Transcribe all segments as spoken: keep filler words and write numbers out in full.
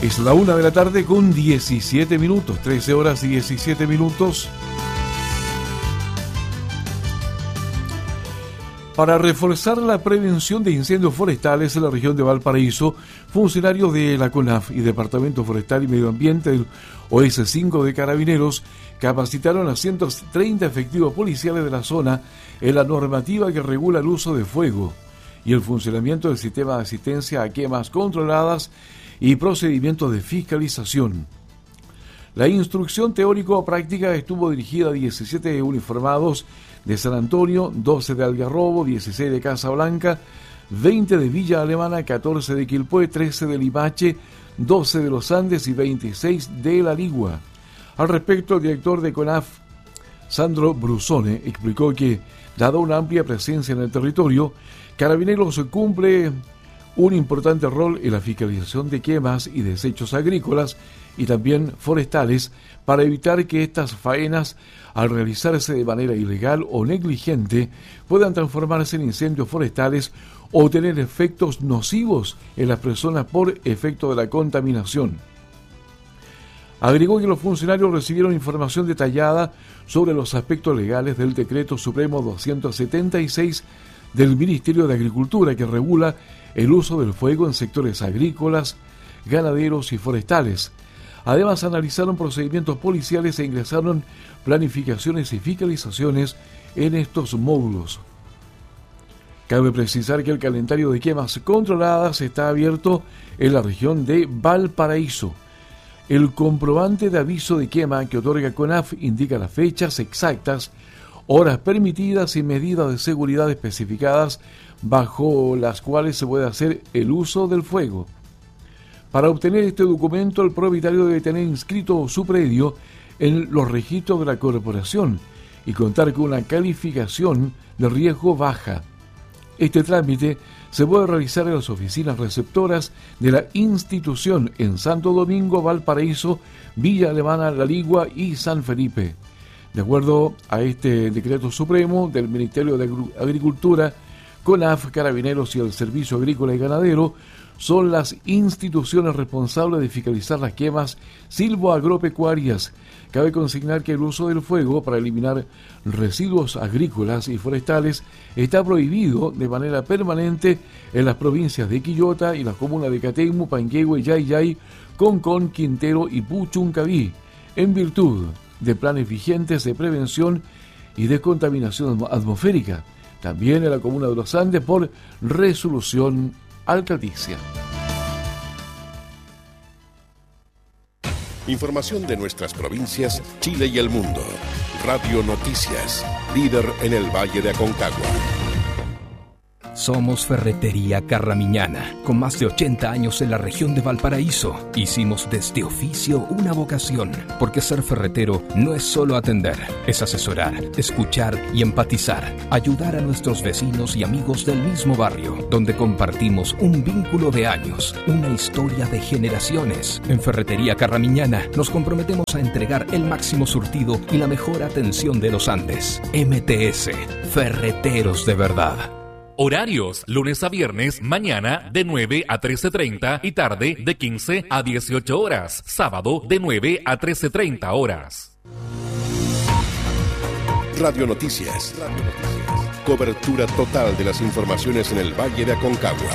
Es la una de la tarde con diecisiete minutos, trece horas y diecisiete minutos. Para reforzar la prevención de incendios forestales en la región de Valparaíso, funcionarios de la CONAF y Departamento Forestal y Medio Ambiente del O S cinco de Carabineros capacitaron a ciento treinta efectivos policiales de la zona en la normativa que regula el uso de fuego y el funcionamiento del sistema de asistencia a quemas controladas y procedimientos de fiscalización. La instrucción teórico-práctica estuvo dirigida a diecisiete uniformados de San Antonio, doce de Algarrobo, dieciséis de Casablanca, veinte de Villa Alemana, catorce de Quilpué, trece de Limache, doce de Los Andes y veintiséis de La Ligua. Al respecto, el director de CONAF, Sandro Brusone, explicó que, dada una amplia presencia en el territorio, Carabineros cumple un importante rol en la fiscalización de quemas y desechos agrícolas y también forestales para evitar que estas faenas, al realizarse de manera ilegal o negligente, puedan transformarse en incendios forestales o tener efectos nocivos en las personas por efecto de la contaminación. Agregó que los funcionarios recibieron información detallada sobre los aspectos legales del Decreto Supremo doscientos setenta y seis del Ministerio de Agricultura, que regula el uso del fuego en sectores agrícolas, ganaderos y forestales. Además, analizaron procedimientos policiales e ingresaron planificaciones y fiscalizaciones en estos módulos. Cabe precisar que el calendario de quemas controladas está abierto en la región de Valparaíso. El comprobante de aviso de quema que otorga CONAF indica las fechas exactas, horas permitidas y medidas de seguridad especificadas bajo las cuales se puede hacer el uso del fuego. Para obtener este documento, el propietario debe tener inscrito su predio en los registros de la corporación y contar con una calificación de riesgo baja. Este trámite se puede realizar en las oficinas receptoras de la institución en Santo Domingo, Valparaíso, Villa Alemana, La Ligua y San Felipe. De acuerdo a este decreto supremo del Ministerio de Agricultura, CONAF, Carabineros y el Servicio Agrícola y Ganadero son las instituciones responsables de fiscalizar las quemas silvoagropecuarias. Cabe consignar que el uso del fuego para eliminar residuos agrícolas y forestales está prohibido de manera permanente en las provincias de Quillota y las comunas de Catemu, Panguehue, Yayay, Concón, Quintero y Puchuncaví, en virtud de planes vigentes de prevención y descontaminación atmosférica, también en la comuna de Los Andes por resolución alcaldicia. Información de nuestras provincias, Chile y el mundo. Radio Noticias, líder en el Valle de Aconcagua. Somos Ferretería Carramiñana, con más de ochenta años en la región de Valparaíso. Hicimos de este oficio una vocación, porque ser ferretero no es solo atender, es asesorar, escuchar y empatizar, ayudar a nuestros vecinos y amigos del mismo barrio, donde compartimos un vínculo de años, una historia de generaciones. En Ferretería Carramiñana nos comprometemos a entregar el máximo surtido y la mejor atención de los Andes. M T S, Ferreteros de verdad. Horarios, lunes a viernes, mañana de nueve a trece treinta y tarde de quince a dieciocho horas. Sábado de nueve a trece treinta horas. Radio Noticias. Radio Noticias. Cobertura total de las informaciones en el Valle de Aconcagua.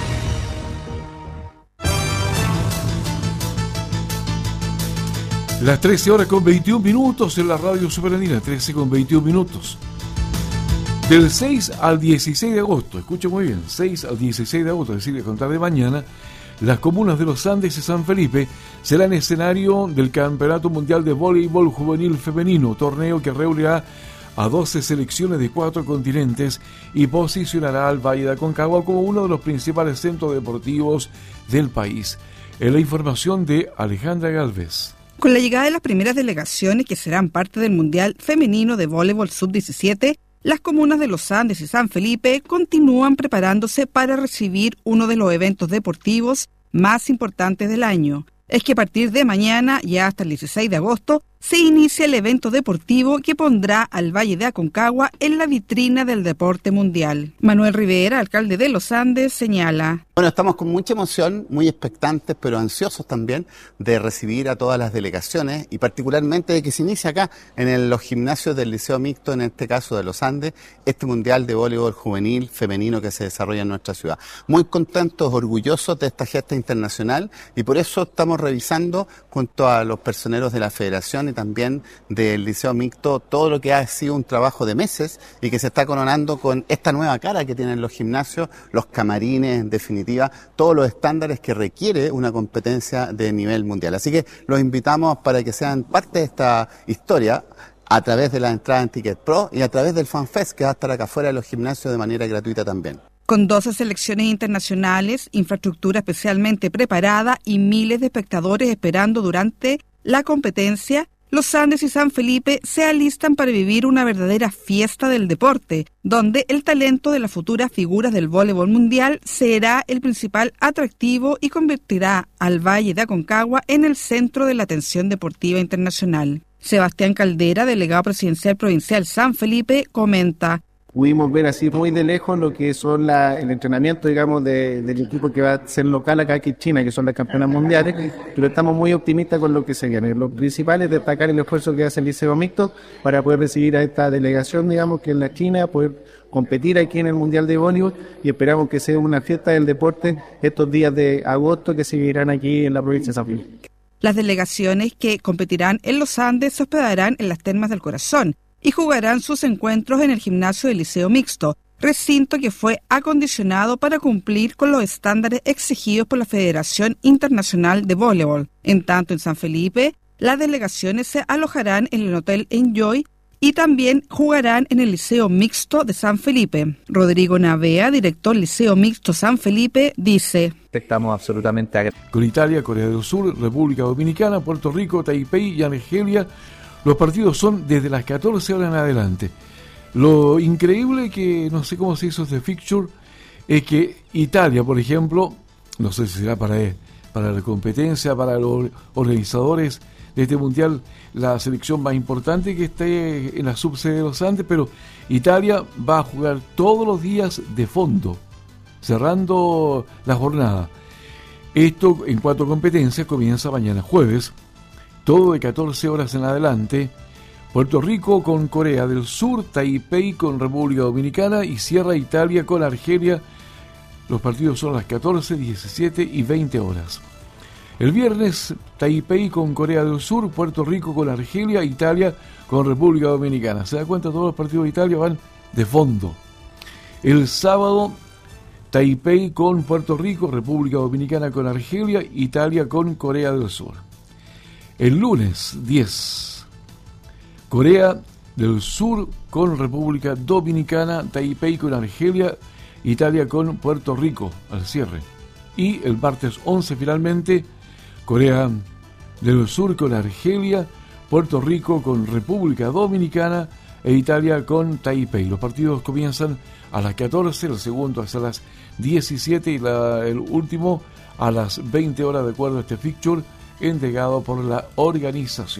Las trece horas con veintiún minutos en la radio Superandina, trece con veintiún minutos. Del seis al dieciséis de agosto, escucha muy bien, seis al dieciséis de agosto, es decir, a contar de mañana, las comunas de Los Andes y San Felipe serán escenario del Campeonato Mundial de Voleibol Juvenil Femenino, torneo que reunirá a doce selecciones de cuatro continentes y posicionará al Valle de Aconcagua como uno de los principales centros deportivos del país. En la información de Alejandra Galvez. Con la llegada de las primeras delegaciones que serán parte del Mundial Femenino de Voleibol sub diecisiete, las comunas de Los Andes y San Felipe continúan preparándose para recibir uno de los eventos deportivos más importantes del año. Es que a partir de mañana y hasta el dieciséis de agosto se inicia el evento deportivo que pondrá al Valle de Aconcagua en la vitrina del deporte mundial. Manuel Rivera, alcalde de Los Andes, señala: Bueno, estamos con mucha emoción, muy expectantes, pero ansiosos también de recibir a todas las delegaciones y particularmente de que se inicie acá en el, los gimnasios del Liceo Mixto, en este caso de Los Andes, este Mundial de Voleibol Juvenil Femenino que se desarrolla en nuestra ciudad. Muy contentos, orgullosos de esta gesta internacional y por eso estamos revisando junto a los personeros de la Federación y también del Liceo Mixto todo lo que ha sido un trabajo de meses y que se está coronando con esta nueva cara que tienen los gimnasios, los camarines, en definitiva, todos los estándares que requiere una competencia de nivel mundial. Así que los invitamos para que sean parte de esta historia a través de la entrada en Ticket Pro y a través del FanFest que va a estar acá afuera de los gimnasios de manera gratuita también. Con doce selecciones internacionales, infraestructura especialmente preparada y miles de espectadores esperando durante la competencia, Los Andes y San Felipe se alistan para vivir una verdadera fiesta del deporte, donde el talento de las futuras figuras del voleibol mundial será el principal atractivo y convertirá al Valle de Aconcagua en el centro de la atención deportiva internacional. Sebastián Caldera, delegado presidencial provincial San Felipe, comenta: Pudimos ver así muy de lejos lo que son la, el entrenamiento, digamos, de, del equipo que va a ser local acá aquí en China, que son las campeonas mundiales, pero estamos muy optimistas con lo que se viene. Lo principal es destacar el esfuerzo que hace el Liceo Mixto para poder recibir a esta delegación, digamos, que es la China, poder competir aquí en el Mundial de Voleibol y esperamos que sea una fiesta del deporte estos días de agosto que se vivirán aquí en la provincia de San Felipe. Las delegaciones que competirán en Los Andes se hospedarán en las Termas del Corazón y jugarán sus encuentros en el gimnasio del Liceo Mixto, recinto que fue acondicionado para cumplir con los estándares exigidos por la Federación Internacional de Voleibol. En tanto, en San Felipe, las delegaciones se alojarán en el Hotel Enjoy y también jugarán en el Liceo Mixto de San Felipe. Rodrigo Navea, director Liceo Mixto San Felipe, dice: Estamos absolutamente agradecidos. Con Italia, Corea del Sur, República Dominicana, Puerto Rico, Taipei y Argelia, los partidos son desde las catorce horas en adelante. Lo increíble que, no sé cómo se hizo este fixture, es que Italia, por ejemplo, no sé si será para, para la competencia, para los organizadores de este mundial, la selección más importante que esté en la subsede de Los Andes, pero Italia va a jugar todos los días de fondo, cerrando la jornada. Esto en cuatro competencias comienza mañana jueves, todo de catorce horas en adelante. Puerto Rico con Corea del Sur, Taipei con República Dominicana y cierra Italia con Argelia. Los partidos son a las catorce, diecisiete y veinte horas. El viernes, Taipei con Corea del Sur, Puerto Rico con Argelia, Italia con República Dominicana. ¿Se da cuenta? Todos los partidos de Italia van de fondo. El sábado, Taipei con Puerto Rico, República Dominicana con Argelia, Italia con Corea del Sur. El lunes diez, Corea del Sur con República Dominicana, Taipei con Argelia, Italia con Puerto Rico al cierre. Y el martes once finalmente, Corea del Sur con Argelia, Puerto Rico con República Dominicana e Italia con Taipei. Los partidos comienzan a las catorce, el segundo hasta las diecisiete y la, el último a las veinte horas de acuerdo a este fixture entregado por la organización.